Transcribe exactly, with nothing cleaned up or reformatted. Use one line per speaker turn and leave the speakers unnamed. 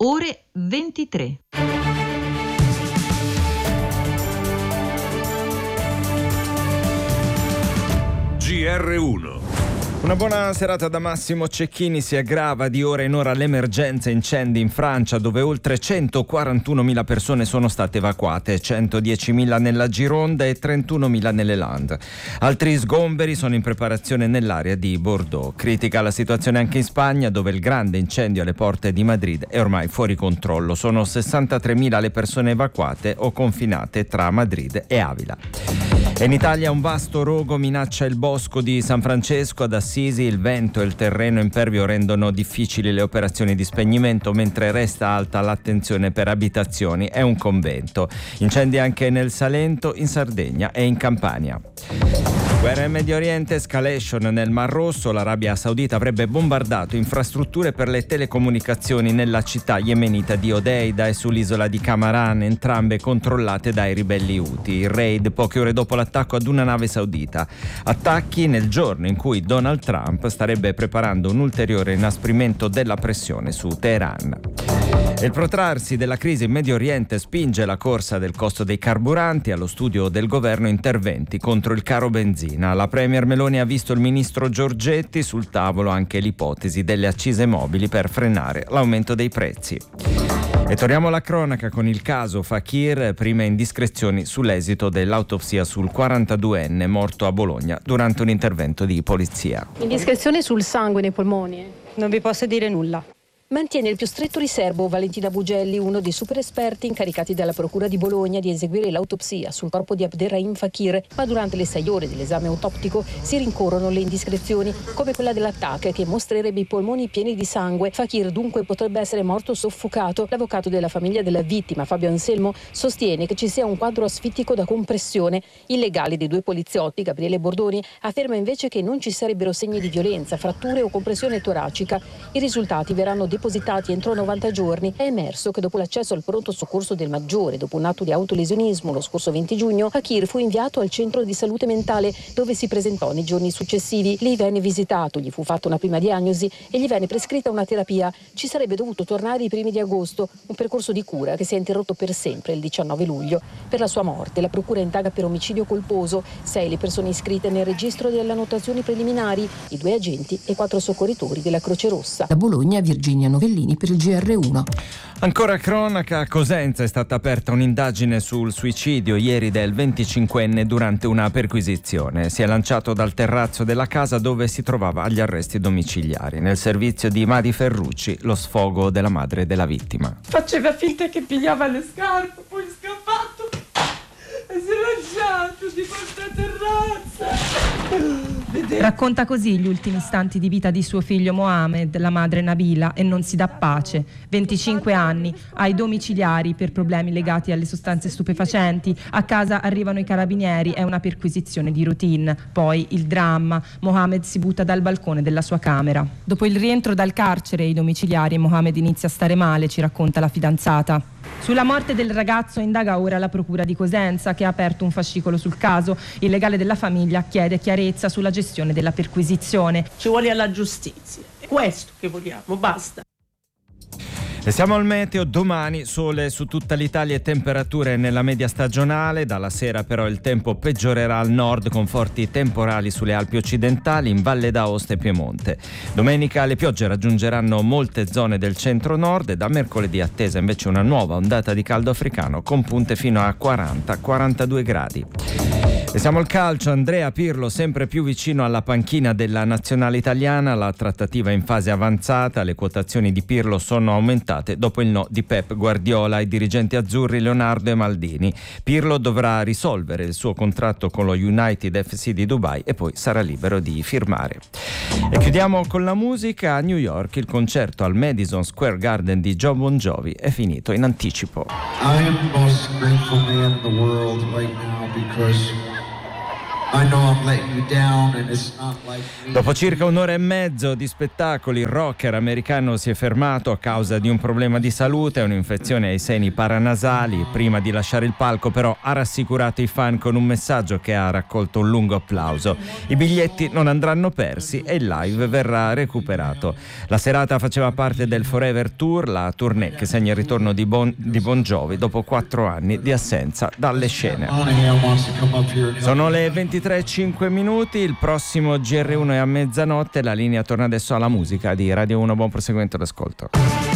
ore ventitré.
G R uno.
Una buona serata da Massimo Cecchini. Si aggrava di ora in ora l'emergenza incendi in Francia, dove oltre centoquarantunomila persone sono state evacuate, centodiecimila nella Gironda e trentunomila nelle Landes. Altri sgomberi sono in preparazione nell'area di Bordeaux. Critica la situazione anche in Spagna, dove il grande incendio alle porte di Madrid è ormai fuori controllo. Sono sessantatremila le persone evacuate o confinate tra Madrid e Avila. E in Italia un vasto rogo minaccia il bosco di San Francesco ad Assisi. Il vento e il terreno impervio rendono difficili le operazioni di spegnimento, mentre resta alta l'attenzione per abitazioni e un convento. Incendi anche nel Salento, in Sardegna e in Campania. Guerra in Medio Oriente, escalation nel Mar Rosso. L'Arabia Saudita avrebbe bombardato infrastrutture per le telecomunicazioni nella città yemenita di Odeida e sull'isola di Kamaran, entrambe controllate dai ribelli Houthi. Il raid poche ore dopo l'attacco ad una nave saudita. Attacchi nel giorno in cui Donald Trump starebbe preparando un ulteriore inasprimento della pressione su Teheran. Il protrarsi della crisi in Medio Oriente spinge la corsa del costo dei carburanti. Allo studio del governo interventi contro il caro benzina. La premier Meloni ha visto il ministro Giorgetti, sul tavolo anche l'ipotesi delle accise mobili per frenare l'aumento dei prezzi. E torniamo alla cronaca con il caso Fakir, prime indiscrezioni sull'esito dell'autopsia sul quarantaduenne morto a Bologna durante un intervento di polizia.
Indiscrezioni sul sangue nei polmoni?
Non vi posso dire nulla.
Mantiene il più stretto riservo Valentina Bugelli, uno dei super esperti incaricati dalla Procura di Bologna di eseguire l'autopsia sul corpo di Abderrahim Fakir, ma durante le sei ore dell'esame autoptico si rincorrono le indiscrezioni, come quella dell'attacco che mostrerebbe i polmoni pieni di sangue. Fakir dunque potrebbe essere morto soffocato. L'avvocato della famiglia della vittima, Fabio Anselmo, sostiene che ci sia un quadro asfittico da compressione. Il legale dei due poliziotti, Gabriele Bordoni, afferma invece che non ci sarebbero segni di violenza, fratture o compressione toracica. I risultati verranno depositati depositati entro novanta giorni. È emerso che dopo l'accesso al pronto soccorso del Maggiore, dopo un atto di autolesionismo lo scorso venti giugno, Fakir fu inviato al centro di salute mentale, dove si presentò nei giorni successivi. Lì venne visitato, gli fu fatta una prima diagnosi e gli venne prescritta una terapia. Ci sarebbe dovuto tornare i primi di agosto, un percorso di cura che si è interrotto per sempre il diciannove luglio. Per la sua morte la procura indaga per omicidio colposo. Sei le persone iscritte nel registro delle annotazioni preliminari, i due agenti e quattro soccorritori della Croce Rossa.
Da Bologna, Virginia Novellini per il G R uno.
Ancora cronaca, a Cosenza è stata aperta un'indagine sul suicidio ieri del venticinquenne durante una perquisizione. Si è lanciato dal terrazzo della casa dove si trovava agli arresti domiciliari. Nel servizio di Madi Ferrucci, lo sfogo della madre della vittima.
Faceva finta che pigliava le scarpe, poi è scappato e si è lasciato di questa terrazza.
Racconta così gli ultimi istanti di vita di suo figlio Mohamed, la madre Nabila, e non si dà pace. venticinque anni, ai domiciliari per problemi legati alle sostanze stupefacenti. A casa arrivano i carabinieri, è una perquisizione di routine. Poi il dramma, Mohamed si butta dal balcone della sua camera. Dopo il rientro dal carcere e i domiciliari, Mohamed inizia a stare male, ci racconta la fidanzata. Sulla morte del ragazzo indaga ora la procura di Cosenza, che ha aperto un fascicolo sul caso. Il legale della famiglia chiede chiarezza sulla gestione della perquisizione.
Ci vuole alla giustizia, è questo che vogliamo, basta.
E siamo al meteo. Domani sole su tutta l'Italia e temperature nella media stagionale. Dalla sera però il tempo peggiorerà al nord con forti temporali sulle Alpi occidentali, in Valle d'Aosta e Piemonte. Domenica le piogge raggiungeranno molte zone del centro-nord e da mercoledì attesa invece una nuova ondata di caldo africano con punte fino a quaranta quarantadue gradi. E siamo al calcio. Andrea Pirlo sempre più vicino alla panchina della nazionale italiana. La trattativa è in fase avanzata. Le quotazioni di Pirlo sono aumentate dopo il no di Pep Guardiola ai dirigenti azzurri Leonardo e Maldini. Pirlo dovrà risolvere il suo contratto con lo United F C di Dubai e poi sarà libero di firmare. E chiudiamo con la musica. A New York il concerto al Madison Square Garden di John Bon Jovi è finito in anticipo.
I am the most grateful man in the world right now because
Dopo circa un'ora e mezzo di spettacoli, il rocker americano si è fermato a causa di un problema di salute e un'infezione ai seni paranasali. Prima di lasciare il palco, però, ha rassicurato i fan con un messaggio che ha raccolto un lungo applauso. I biglietti non andranno persi e il live verrà recuperato. La serata faceva parte del Forever Tour, la tournée che segna il ritorno di Bon, di Bon Jovi dopo quattro anni di assenza dalle scene. Sono le ventitré e cinque minuti, il prossimo G R uno è a mezzanotte, la linea torna adesso alla musica di Radio uno, buon proseguimento d'ascolto.